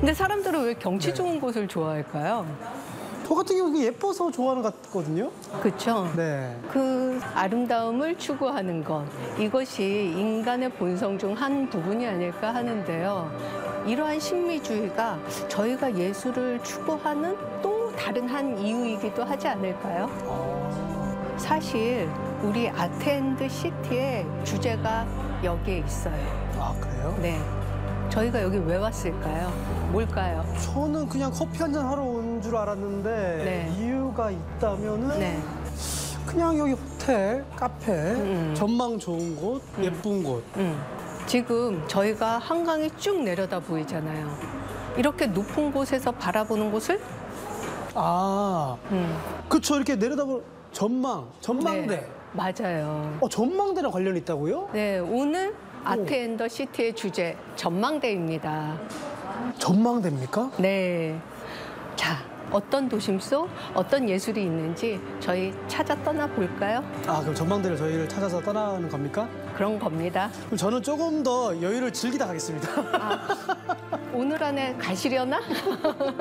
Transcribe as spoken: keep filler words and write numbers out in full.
근데 사람들은 왜 경치 좋은 곳을 좋아할까요? 저 같은 경우는 예뻐서 좋아하는 것 같거든요. 그렇죠. 네. 그 아름다움을 추구하는 것, 이것이 인간의 본성 중 한 부분이 아닐까 하는데요. 이러한 신미주의가 저희가 예술을 추구하는 또 다른 한 이유이기도 하지 않을까요? 아, 사실 우리 아트앤드 시티의 주제가 여기에 있어요. 아 그래요? 네. 저희가 여기 왜 왔을까요? 뭘까요? 저는 그냥 커피 한잔 하러 온 줄 알았는데 네. 이유가 있다면은 네. 그냥 여기 호텔, 카페, 음. 전망 좋은 곳, 예쁜 곳. 음. 지금 저희가 한강이 쭉 내려다 보이잖아요. 이렇게 높은 곳에서 바라보는 곳을 아, 음. 그쵸. 이렇게 내려다보 전망, 전망대. 네, 맞아요. 어, 전망대랑 관련이 있다고요? 네, 오늘 아트앤더 시티의 주제 전망대입니다. 전망대입니까? 네. 자, 어떤 도심 속 어떤 예술이 있는지 저희 찾아 떠나 볼까요? 아, 그럼 전망대를 저희를 찾아서 떠나는 겁니까? 그런 겁니다. 그럼 저는 조금 더 여유를 즐기다 가겠습니다. 아, 오늘 안에 가시려나?